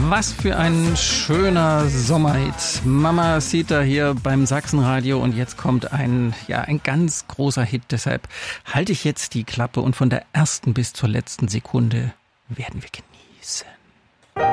Was für ein schöner Sommerhit. Mamacita hier beim Sachsenradio und jetzt kommt ein ganz großer Hit. Deshalb halte ich jetzt die Klappe und von der ersten bis zur letzten Sekunde werden wir genießen.